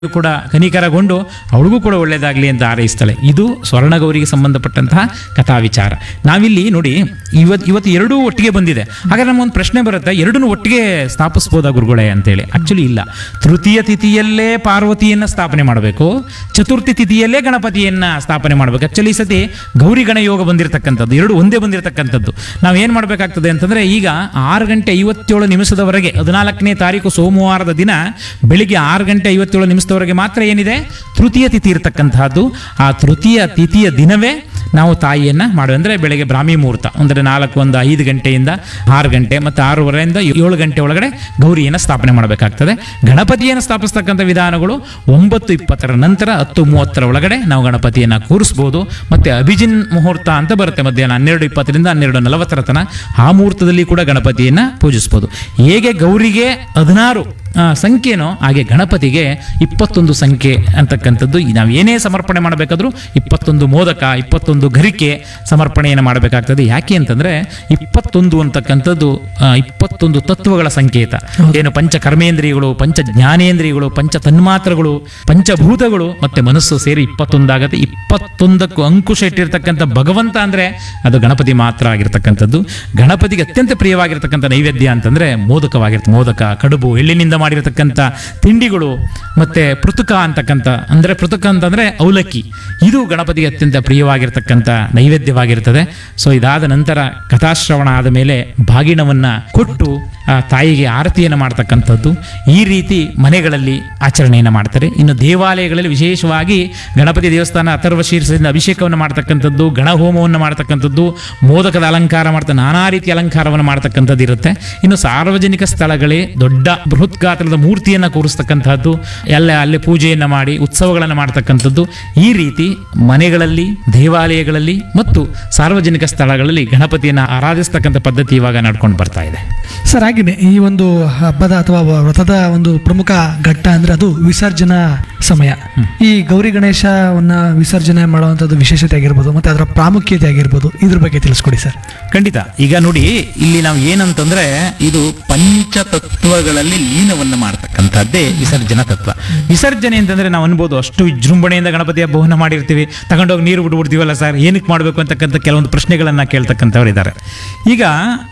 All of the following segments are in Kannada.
ಕೂಡ ಕನಿಕರಗೊಂಡು ಅವಳಿಗೂ ಕೂಡ ಒಳ್ಳೆಯದಾಗಲಿ ಅಂತ ಹಾರೈಸ್ತಾಳೆ. ಇದು ಸ್ವರ್ಣಗೌರಿಗೆ ಸಂಬಂಧಪಟ್ಟಂತಹ ಕಥಾ ವಿಚಾರ. ನಾವಿಲ್ಲಿ ನೋಡಿ ಇವತ್ತು ಎರಡೂ ಒಟ್ಟಿಗೆ ಬಂದಿದೆ. ಹಾಗಾದ್ರೆ ನಮಗೊಂದು ಪ್ರಶ್ನೆ ಬರುತ್ತೆ, ಎರಡನ್ನೂ ಒಟ್ಟಿಗೆ ಸ್ಥಾಪಿಸ್ಬೋದಾ ಗುರುಗಳೇ ಅಂತೇಳಿ. ಆಕ್ಚುಲಿ ಇಲ್ಲ. ತೃತೀಯ ತಿಥಿಯಲ್ಲೇ ಪಾರ್ವತಿಯನ್ನ ಸ್ಥಾಪನೆ ಮಾಡಬೇಕು, ಚತುರ್ಥಿ ತಿಥಿಯಲ್ಲೇ ಗಣಪತಿಯನ್ನ ಸ್ಥಾಪನೆ ಮಾಡಬೇಕು. ಆಕ್ಚುಲಿ ಈ ಸತಿ ಗೌರಿ ಗಣ ಯೋಗ ಬಂದಿರತಕ್ಕಂಥದ್ದು, ಎರಡು ಒಂದೇ ಬಂದಿರತಕ್ಕಂಥದ್ದು. ನಾವೇನು ಮಾಡಬೇಕಾಗ್ತದೆ ಅಂತಂದ್ರೆ, ಈಗ 6:57 14ನೇ ತಾರೀಕು ಸೋಮವಾರದ ದಿನ ಬೆಳಿಗ್ಗೆ 6:57 ಮಾತ್ರ ಏನಿದೆ ತೃತೀಯ ತಿಥಿ ಇರತಕ್ಕಂತಹದ್ದು. ಆ ತೃತೀಯ ತಿಥಿಯ ದಿನವೇ ನಾವು ತಾಯಿಯನ್ನ ಮಾಡುವ, ಅಂದ್ರೆ ಬೆಳಗ್ಗೆ ಬ್ರಾಹ್ಮಿ ಮುಹೂರ್ತ ಅಂದರೆ 5 ಗಂಟೆಯಿಂದ 6 ಗಂಟೆ ಮತ್ತು 6:30ರಿಂದ 7 ಗಂಟೆ ಒಳಗಡೆ ಗೌರಿಯನ್ನು ಸ್ಥಾಪನೆ ಮಾಡಬೇಕಾಗ್ತದೆ. ಗಣಪತಿಯನ್ನು ಸ್ಥಾಪಿಸ್ತಕ್ಕಂಥ ವಿಧಾನಗಳು 9:20 ನಂತರ 10:30 ಒಳಗಡೆ ನಾವು ಗಣಪತಿಯನ್ನು ಕೂರಿಸ್ಬೋದು. ಮತ್ತೆ ಅಭಿಜಿನ್ ಮುಹೂರ್ತ ಅಂತ ಬರುತ್ತೆ, ಮಧ್ಯಾಹ್ನ 12:20ರಿಂದ 12:40 ತನಕ. ಆ ಮುಹೂರ್ತದಲ್ಲಿ ಕೂಡ ಗಣಪತಿಯನ್ನು ಪೂಜಿಸ್ಬೋದು. ಹೇಗೆ ಗೌರಿಗೆ 16 ಸಂಖ್ಯೆನೋ ಹಾಗೆ ಗಣಪತಿಗೆ 21 ಸಂಖ್ಯೆ ಅಂತಕ್ಕಂಥದ್ದು. ನಾವು ಏನೇ ಸಮರ್ಪಣೆ ಮಾಡಬೇಕಾದ್ರೂ 21 ಮೋದಕ, 21 ಗರಿಕೆ ಸಮರ್ಪಣೆಯನ್ನು ಮಾಡಬೇಕಾಗ್ತದೆ. ಯಾಕೆ ಅಂತಂದ್ರೆ 21 ಅಂತಕ್ಕಂಥದ್ದು 21 ತತ್ವಗಳ ಸಂಕೇತ. ಏನು ಪಂಚ ಕರ್ಮೇಂದ್ರಿಯಗಳು, ಪಂಚ ಜ್ಞಾನೇಂದ್ರಿಯಗಳು, ಪಂಚ ತನ್ಮಾತ್ರಗಳು, ಪಂಚಭೂತಗಳು ಮತ್ತೆ ಮನಸ್ಸು ಸೇರಿ 21 ಆಗತ್ತೆ. 21ಕ್ಕೂ ಅಂಕುಶ ಇಟ್ಟಿರ್ತಕ್ಕಂಥ ಭಗವಂತ ಅಂದ್ರೆ ಅದು ಗಣಪತಿ ಮಾತ್ರ ಆಗಿರ್ತಕ್ಕಂಥದ್ದು. ಗಣಪತಿಗೆ ಅತ್ಯಂತ ಪ್ರಿಯವಾಗಿರ್ತಕ್ಕಂಥ ನೈವೇದ್ಯ ಅಂತಂದ್ರೆ ಮೋದಕವಾಗಿರುತ್ತೆ. ಮೋದಕ, ಕಡುಬು, ಎಳ್ಳಿನಿಂದ ಮಾಡಿರತಕ್ಕಂಥ ತಿಂಡಿಗಳು, ಮತ್ತೆ ಪೃತುಕ ಅಂತಕ್ಕಂಥ, ಅಂದ್ರೆ ಪೃತುಕ ಅಂತಂದ್ರೆ ಅವಲಕ್ಕಿ, ಇದು ಗಣಪತಿಗೆ ಅತ್ಯಂತ ಪ್ರಿಯವಾಗಿರ್ತಕ್ಕಂಥ ನೈವೇದ್ಯವಾಗಿರ್ತದೆ. ಸೊ ಇದಾದ ನಂತರ ಕಥಾಶ್ರವಣ ಆದ ಮೇಲೆ ಬಾಗಿಣವನ್ನ ಕೊಟ್ಟು ಆ ತಾಯಿಗೆ ಆರತಿಯನ್ನು ಮಾಡ್ತಕ್ಕಂಥದ್ದು. ಈ ರೀತಿ ಮನೆಗಳಲ್ಲಿ ಆಚರಣೆಯನ್ನು ಮಾಡ್ತಾರೆ. ಇನ್ನು ದೇವಾಲಯಗಳಲ್ಲಿ ವಿಶೇಷವಾಗಿ ಗಣಪತಿ ದೇವಸ್ಥಾನ ಅಥರ್ವ ಶೀರ್ಷದಿಂದ ಅಭಿಷೇಕವನ್ನು ಮಾಡ್ತಕ್ಕಂಥದ್ದು, ಗಣಹೋಮವನ್ನು ಮಾಡ್ತಕ್ಕಂಥದ್ದು, ಮೋದಕದ ಅಲಂಕಾರ ಮಾಡ್ತಾ ನಾನಾ ರೀತಿಯ ಅಲಂಕಾರವನ್ನು ಮಾಡ್ತಕ್ಕಂಥದ್ದು ಇರುತ್ತೆ. ಇನ್ನು ಸಾರ್ವಜನಿಕ ಸ್ಥಳಗಳೇ ದೊಡ್ಡ ಬೃಹತ್ ಗಾತ್ರದ ಮೂರ್ತಿಯನ್ನು ಕೂರಿಸ್ತಕ್ಕಂಥದ್ದು, ಅಲ್ಲಿ ಪೂಜೆಯನ್ನು ಮಾಡಿ ಉತ್ಸವಗಳನ್ನು ಮಾಡ್ತಕ್ಕಂಥದ್ದು. ಈ ರೀತಿ ಮನೆಗಳಲ್ಲಿ, ದೇವಾಲಯಗಳಲ್ಲಿ ಮತ್ತು ಸಾರ್ವಜನಿಕ ಸ್ಥಳಗಳಲ್ಲಿ ಗಣಪತಿಯನ್ನು ಆರಾಧಿಸ್ತಕ್ಕಂಥ ಪದ್ಧತಿ ಇವಾಗ ನಡ್ಕೊಂಡು ಬರ್ತಾ ಇದೆ. ಸರ್, ಹಾಗೆಯೇ ಈ ಒಂದು ಹಬ್ಬದ ಅಥವಾ ವ್ರತದ ಒಂದು ಪ್ರಮುಖ ಘಟ್ಟ ಅಂದ್ರೆ ಅದು ವಿಸರ್ಜನಾ ಸಮಯ. ಈ ಗೌರಿ ಗಣೇಶವನ್ನ ವಿಸರ್ಜನೆ ಮಾಡುವಂಥದ್ದು ವಿಶೇಷತೆ ಆಗಿರ್ಬೋದು, ಮತ್ತೆ ಅದರ ಪ್ರಾಮುಖ್ಯತೆ ಆಗಿರ್ಬೋದು, ಇದ್ರ ಬಗ್ಗೆ ತಿಳಿಸ್ಕೊಡಿ ಸರ್. ಖಂಡಿತ. ಈಗ ನೋಡಿ, ಇಲ್ಲಿ ನಾವು ಏನಂತಂದ್ರೆ ಇದು ಪಂಚತತ್ವಗಳಲ್ಲಿ ಲೀನವನ್ನು ಮಾಡ್ತಕ್ಕಂಥದ್ದೇ ವಿಸರ್ಜನಾ ತತ್ವ. ವಿಸರ್ಜನೆ ಅಂತಂದ್ರೆ ನಾವು ಅನ್ಬೋದು ಅಷ್ಟು ವಿಜೃಂಭಣೆಯಿಂದ ಗಣಪತಿ ಹಬ್ಬವನ್ನು ಮಾಡಿರ್ತೀವಿ, ತಗೊಂಡೋಗಿ ನೀರು ಬಿಡ್ಬಿಡ್ತೀವಲ್ಲ ಸರ್, ಏನಕ್ಕೆ ಮಾಡಬೇಕು ಅಂತಕ್ಕಂಥ ಕೆಲವೊಂದು ಪ್ರಶ್ನೆಗಳನ್ನ ಕೇಳ್ತಕ್ಕಂಥವ್ರು ಇದ್ದಾರೆ. ಈಗ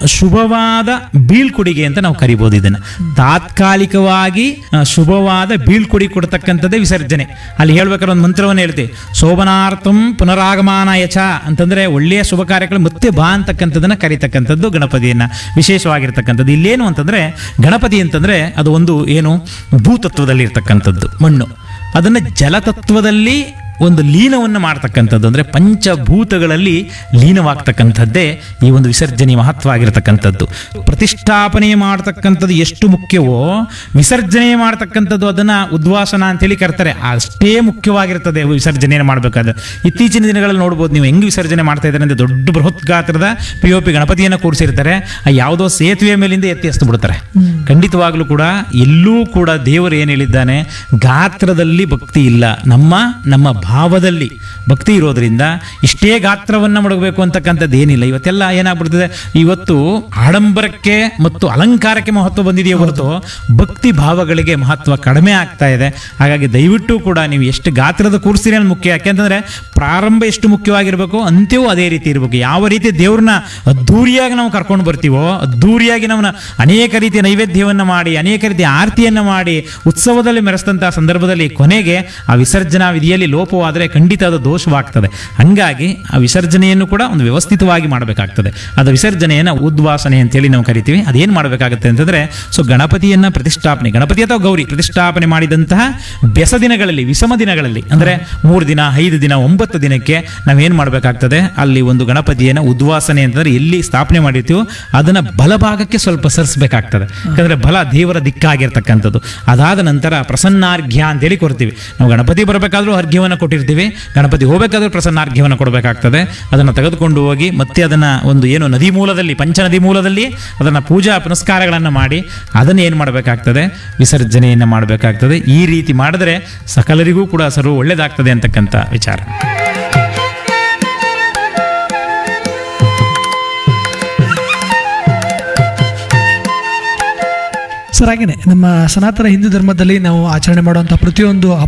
ಶುಭವಾದ ಬೀಳ್ಕೊಡುಗೆ ಅಂತ ನಾವು ಕರಿಬಹುದು ಇದನ್ನ. ತಾತ್ಕಾಲಿಕವಾಗಿ ಶುಭವಾದ ಬೀಳ್ಕೊಡುಗೆ ಕೊಡ್ತಕ್ಕಂಥದ್ದೇ ವಿಸರ್ಜನೆ. ಅಲ್ಲಿ ಹೇಳ್ಬೇಕಾದ್ರೆ ಒಂದು ಮಂತ್ರವನ್ನು ಹೇಳ್ತೀವಿ, ಶೋಭನಾರ್ಥಂ ಪುನರಾಗಮನ ಯಚ ಅಂತಂದ್ರೆ ಒಳ್ಳೆಯ ಶುಭ ಕಾರ್ಯಗಳು ಮತ್ತೆ ಬಾ ಅಂತಕ್ಕಂಥದನ್ನ ಕರೀತಕ್ಕಂಥದ್ದು ಗಣಪತಿಯನ್ನ ವಿಶೇಷವಾಗಿರ್ತಕ್ಕಂಥದ್ದು. ಇಲ್ಲೇನು ಅಂತಂದ್ರೆ ಗಣಪತಿ ಅಂತಂದ್ರೆ ಅದು ಒಂದು ಏನು ಭೂತತ್ವದಲ್ಲಿ ಇರ್ತಕ್ಕಂಥದ್ದು ಮಣ್ಣು, ಅದನ್ನ ಜಲತತ್ವದಲ್ಲಿ ಒಂದು ಲೀನವನ್ನು ಮಾಡ್ತಕ್ಕಂಥದ್ದು, ಅಂದರೆ ಪಂಚಭೂತಗಳಲ್ಲಿ ಲೀನವಾಗ್ತಕ್ಕಂಥದ್ದೇ ಈ ಒಂದು ವಿಸರ್ಜನೆ ಮಹತ್ವ ಆಗಿರತಕ್ಕಂಥದ್ದು. ಪ್ರತಿಷ್ಠಾಪನೆ ಮಾಡ್ತಕ್ಕಂಥದ್ದು ಎಷ್ಟು ಮುಖ್ಯವೋ ವಿಸರ್ಜನೆ ಮಾಡ್ತಕ್ಕಂಥದ್ದು ಅದನ್ನು ಉದ್ವಾಸನ ಅಂತೇಳಿ ಕರ್ತಾರೆ, ಅಷ್ಟೇ ಮುಖ್ಯವಾಗಿರ್ತದೆ ವಿಸರ್ಜನೆಯನ್ನು ಮಾಡಬೇಕಾದ್ರೆ. ಇತ್ತೀಚಿನ ದಿನಗಳಲ್ಲಿ ನೋಡ್ಬೋದು ನೀವು ಹೆಂಗೆ ವಿಸರ್ಜನೆ ಮಾಡ್ತಾ ಇದ್ದಾರೆ ಅಂದರೆ, ದೊಡ್ಡ ಬೃಹತ್ ಗಾತ್ರದ POP ಗಣಪತಿಯನ್ನು ಕೂರಿಸಿರ್ತಾರೆ, ಯಾವುದೋ ಸೇತುವೆ ಮೇಲಿಂದ ಎತ್ತಿ ಎಸ್ತು ಬಿಡ್ತಾರೆ. ಖಂಡಿತವಾಗ್ಲೂ ಕೂಡ ಎಲ್ಲೂ ಕೂಡ ದೇವರು ಏನು ಹೇಳಿದ್ದಾನೆ, ಗಾತ್ರದಲ್ಲಿ ಭಕ್ತಿ ಇಲ್ಲ, ನಮ್ಮ ಭಾವದಲ್ಲಿ ಭಕ್ತಿ ಇರೋದ್ರಿಂದ ಇಷ್ಟೇ ಗಾತ್ರವನ್ನು ಮಡಗಬೇಕು ಅಂತಕ್ಕಂಥದ್ದು ಏನಿಲ್ಲ. ಇವತ್ತೆಲ್ಲ ಏನಾಗ್ಬಿಡ್ತದೆ, ಇವತ್ತು ಆಡಂಬರಕ್ಕೆ ಮತ್ತು ಅಲಂಕಾರಕ್ಕೆ ಮಹತ್ವ ಬಂದಿದೆಯೇ ಹೊರತು ಭಕ್ತಿ ಭಾವಗಳಿಗೆ ಮಹತ್ವ ಕಡಿಮೆ ಆಗ್ತಾ ಇದೆ. ಹಾಗಾಗಿ ದಯವಿಟ್ಟು ಕೂಡ ನೀವು ಎಷ್ಟು ಗಾತ್ರದ ಕೂರಿಸ್ತೀರಿ ಅನ್ನೋದು ಮುಖ್ಯ. ಯಾಕೆಂತಂದ್ರೆ ಪ್ರಾರಂಭ ಎಷ್ಟು ಮುಖ್ಯವಾಗಿರ್ಬೇಕು, ಅಂತ್ಯವೂ ಅದೇ ರೀತಿ ಇರಬೇಕು. ಯಾವ ರೀತಿ ದೇವ್ರನ್ನ ಅದ್ದೂರಿಯಾಗಿ ನಾವು ಕರ್ಕೊಂಡು ಬರ್ತೀವೋ, ಅದ್ದೂರಿಯಾಗಿ ನಾವು ಅನೇಕ ರೀತಿಯ ನೈವೇದ್ಯವನ್ನು ಮಾಡಿ, ಅನೇಕ ರೀತಿಯ ಆರತಿಯನ್ನು ಮಾಡಿ ಉತ್ಸವದಲ್ಲಿ ಮೆರೆಸಿದಂತಹ ಸಂದರ್ಭದಲ್ಲಿ ಕೊನೆಗೆ ಆ ವಿಸರ್ಜನಾ ವಿಧಿಯಲ್ಲಿ ಲೋಪವಾದರೆ ಖಂಡಿತ ಅದು ದೋಷವಾಗ್ತದೆ. ಹಂಗಾಗಿ ಆ ವಿಸರ್ಜನೆಯನ್ನು ಕೂಡ ಒಂದು ವ್ಯವಸ್ಥಿತವಾಗಿ ಮಾಡಬೇಕಾಗ್ತದೆ. ಅದು ವಿಸರ್ಜನೆಯನ್ನು ಉದ್ವಾಸನೆ ಅಂತೇಳಿ ನಾವು ಕರಿತೀವಿ. ಅದೇನು ಮಾಡಬೇಕಾಗುತ್ತೆ ಅಂತಂದ್ರೆ, ಸೊ ಗಣಪತಿಯನ್ನ ಪ್ರತಿಷ್ಠಾಪನೆ, ಗಣಪತಿ ಅಥವಾ ಗೌರಿ ಪ್ರತಿಷ್ಠಾಪನೆ ಮಾಡಿದಂತಹ ಬೆಸ ದಿನಗಳಲ್ಲಿ, ವಿಷಮ ದಿನಗಳಲ್ಲಿ ಅಂದರೆ 3 ದಿನ, 5 ದಿನ, 9 ದಿನಕ್ಕೆ ನಾವೇನು ಮಾಡಬೇಕಾಗ್ತದೆ, ಅಲ್ಲಿ ಒಂದು ಗಣಪತಿಯನ್ನು ಉದ್ವಾಸನೆ ಅಂತಂದ್ರೆ ಎಲ್ಲಿ ಸ್ಥಾಪನೆ ಮಾಡಿರ್ತೀವೋ ಅದನ್ನ ಬಲಭಾಗಕ್ಕೆ ಸ್ವಲ್ಪ ಸರಿಸಬೇಕಾಗ್ತದೆ. ಯಾಕಂದ್ರೆ ಬಲ ದೇವರ ದಿಕ್ಕಾಗಿರ್ತಕ್ಕಂಥದ್ದು. ಅದಾದ ನಂತರ ಪ್ರಸನ್ನಾರ್ಘ್ಯ ಅಂತೇಳಿ ಕೊಡ್ತೀವಿ. ನಾವು ಗಣಪತಿ ಬರಬೇಕಾದ್ರೂ ಅರ್ಘ್ಯವನ್ನು ಕೊಟ್ಟಿರ್ತೀವಿ, ಗಣಪತಿ ಹೋಗಬೇಕಾದ್ರೂ ಪ್ರಸನ್ನಾರ್ಘ್ಯವನ್ನು ಕೊಡಬೇಕಾಗ್ತದೆ. ಅದನ್ನು ತೆಗೆದುಕೊಂಡು ಹೋಗಿ ಮತ್ತೆ ಅದನ್ನು ಒಂದು ಏನು ನದಿ ಮೂಲದಲ್ಲಿ, ಪಂಚನದಿ ಮೂಲದಲ್ಲಿ ಅದನ್ನು ಪೂಜಾ ಪುನಸ್ಕಾರಗಳನ್ನು ಮಾಡಿ ಅದನ್ನು ಏನು ಮಾಡಬೇಕಾಗ್ತದೆ, ವಿಸರ್ಜನೆಯನ್ನು ಮಾಡಬೇಕಾಗ್ತದೆ. ಈ ರೀತಿ ಮಾಡಿದ್ರೆ ಸಕಲರಿಗೂ ಕೂಡ ಸರ್ವ ಒಳ್ಳೆಯದಾಗ್ತದೆ ಅಂತಕ್ಕಂಥ ವಿಚಾರ. ಸರ್ ಹಾಗೇನೆ ನಮ್ಮ ಸನಾತನ ಹಿಂದೂ ಧರ್ಮದಲ್ಲಿ ನಾವು ಆಚರಣೆ ಮಾಡುವಂಥ ಪ್ರತಿಯೊಂದು